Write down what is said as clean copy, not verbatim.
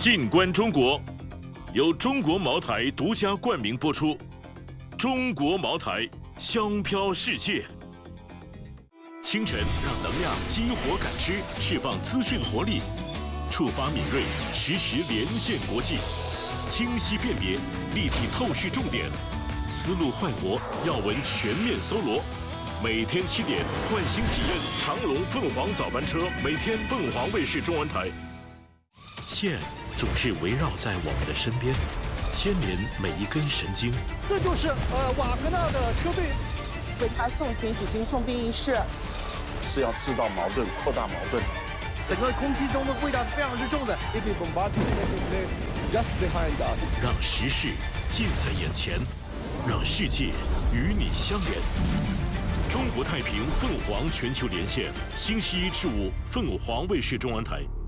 静观中国，由中国茅台独家冠名播出。中国茅台，香飘世界。清晨让能量激活感知，释放资讯活力，触发敏锐，实时连线国际，清晰辨别，立体透视重点，思路焕活，要闻全面搜罗。每天7点，换新体验长荣凤凰早班车，每天凤凰卫视中文台。线总是围绕在我们的身边，牵连每一根神经。 这就是瓦格纳的车队为他送行举行送殡仪式， 是要制造矛盾，扩大矛盾。 整个空气中的味道是非常之重的。Just behind us， 让时事近在眼前，让世界与你相连。中国太平凤凰全球连线，星期1至5，凤凰卫视中文台。